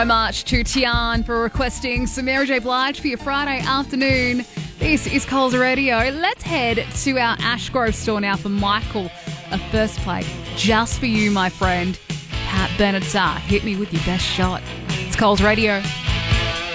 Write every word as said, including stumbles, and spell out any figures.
So much to Tian for requesting some Mary J. Blige for your Friday afternoon. This is Coles Radio. Let's head to our Ashgrove store now for Michael. A first play just for you, my friend. Pat Bernard Sarr, hit me with your best shot. It's Coles Radio.